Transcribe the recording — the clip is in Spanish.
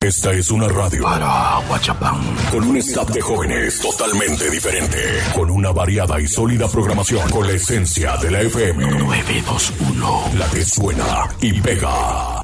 Esta es una radio para Guachapán, con un staff de jóvenes totalmente diferente, con una variada y sólida programación, con la esencia de la FM 921, la que suena y pega.